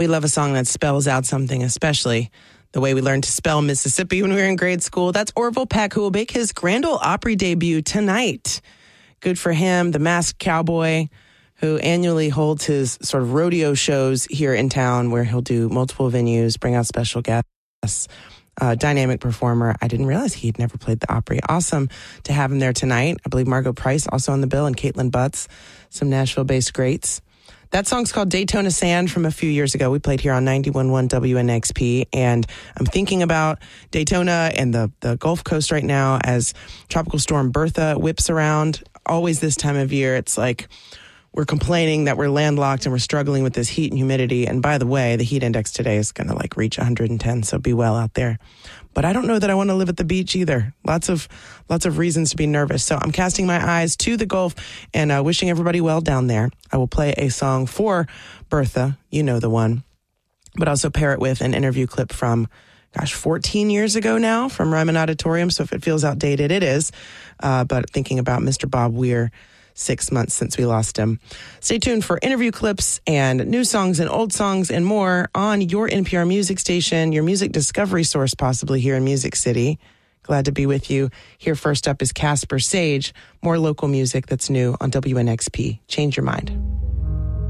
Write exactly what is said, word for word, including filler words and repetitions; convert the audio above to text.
We love a song that spells out something, especially the way we learned to spell Mississippi when we were in grade school. That's Orville Peck, who will make his Grand Ole Opry debut tonight. Good for him, the masked cowboy who annually holds his sort of rodeo shows here in town where he'll do multiple venues, bring out special guests. Uh, dynamic performer. I didn't realize he'd never played the Opry. Awesome to have him there tonight. I believe Margot Price also on the bill and Caitlin Butts, some Nashville-based greats. That song's called Daytona Sand from a few years ago. We played here on ninety-one point one W N X P, and I'm thinking about Daytona and the, the Gulf Coast right now as Tropical Storm Bertha whips around. Always this time of year, it's like we're complaining that we're landlocked and we're struggling with this heat and humidity. And by the way, the heat index today is going to like reach one hundred ten, so be well out there. But I don't know that I want to live at the beach either. Lots of lots of reasons to be nervous. So I'm casting my eyes to the Gulf and uh, wishing everybody well down there. I will play a song for Bertha, you know the one, but also pair it with an interview clip from, gosh, fourteen years ago now from Ryman Auditorium. So if it feels outdated, it is. Uh, but thinking about Mister Bob Weir, six months since we lost him. Stay tuned for interview clips and new songs and old songs and more on your N P R music station, your music discovery source possibly here in Music City. Glad to be with you. Here first up is Casper Sage, more local music that's new on W N X P. Change your mind.